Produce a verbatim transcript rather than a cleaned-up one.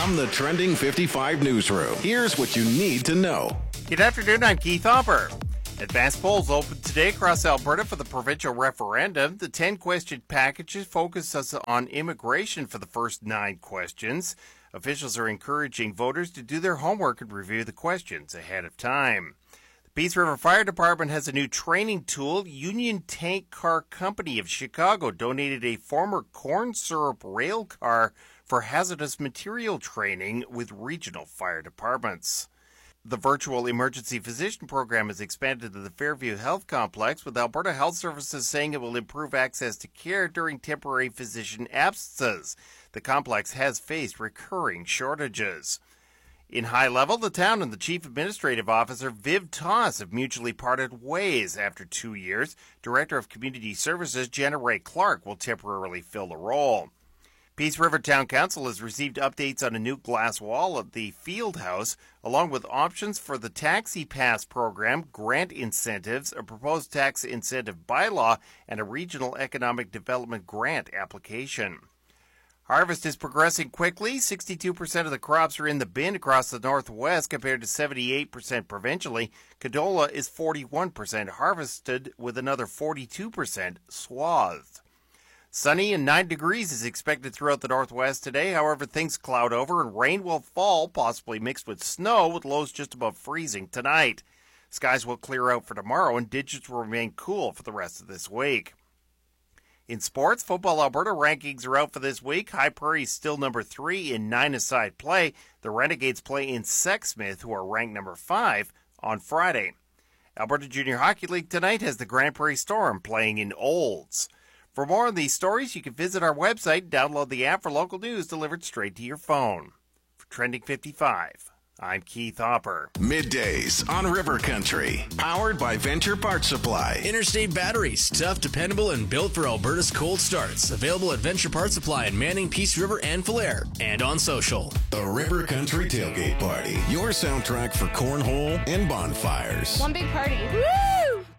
From the Trending fifty-five newsroom, here's what you need to know. Good afternoon, I'm Keith Hopper. Advanced polls open today across Alberta for the provincial referendum. The ten-question package focuses on immigration for the first nine questions. Officials are encouraging voters to do their homework and review the questions ahead of time. The Peace River Fire Department has a new training tool. Union Tank Car Company of Chicago donated a former corn syrup rail car for hazardous material training with regional fire departments. The virtual emergency physician program is expanded to the Fairview Health Complex, with Alberta Health Services saying it will improve access to care during temporary physician absences. The complex has faced recurring shortages. In high level, the town and the chief administrative officer, Viv Toss, have mutually parted ways after two years. Director of Community Services, Jenna Ray Clark, will temporarily fill the role. Peace River Town Council has received updates on a new glass wall at the field house, along with options for the Taxi Pass program, grant incentives, a proposed tax incentive bylaw, and a regional economic development grant application. Harvest is progressing quickly. sixty-two percent of the crops are in the bin across the northwest compared to seventy-eight percent provincially. Condola is forty-one percent harvested, with another forty-two percent swathed. Sunny and nine degrees is expected throughout the northwest today. However, things cloud over and rain will fall, possibly mixed with snow, with lows just above freezing tonight. Skies will clear out for tomorrow, and digits will remain cool for the rest of this week. In sports, Football Alberta rankings are out for this week. High Prairie is still number three in nine-a-side play. The Renegades play in Sexsmith, who are ranked number five, on Friday. Alberta Junior Hockey League tonight has the Grand Prairie Storm playing in Olds. For more on these stories, you can visit our website and download the app for local news delivered straight to your phone. For Trending fifty-five, I'm Keith Hopper. Middays on River Country, powered by Venture Parts Supply. Interstate batteries, tough, dependable, and built for Alberta's cold starts. Available at Venture Parts Supply in Manning, Peace River, and Falher, and on social. The River Country Tailgate Party, your soundtrack for cornhole and bonfires. One big party. Woo!